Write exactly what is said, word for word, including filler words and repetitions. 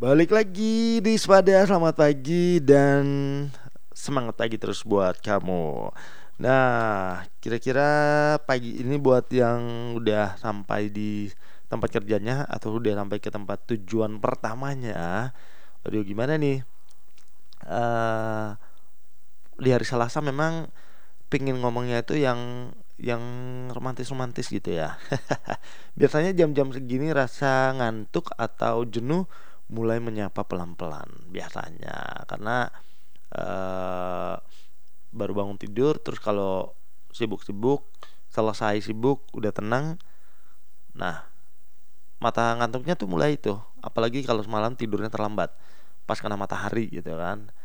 Balik lagi di Spada, selamat pagi dan semangat pagi terus buat kamu. Nah, kira-kira pagi ini buat yang udah sampai di tempat kerjanya atau udah sampai ke tempat tujuan pertamanya, aduh gimana nih? Eh di hari Selasa memang pingin ngomongnya itu yang yang romantis-romantis gitu ya. Biasanya jam-jam segini rasa ngantuk atau jenuh mulai menyapa pelan-pelan biasanya karena eh, baru bangun tidur, terus kalau sibuk-sibuk selesai sibuk udah tenang, nah mata ngantuknya tuh mulai tuh, apalagi kalau semalam tidurnya terlambat pas kena matahari gitu kan.